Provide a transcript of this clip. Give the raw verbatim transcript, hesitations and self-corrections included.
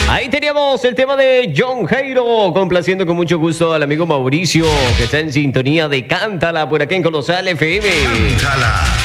Ahí teníamos el tema de John Jairo, complaciendo con mucho gusto al amigo Mauricio, que está en sintonía de Cántala por aquí en Colosal F M. Cántala.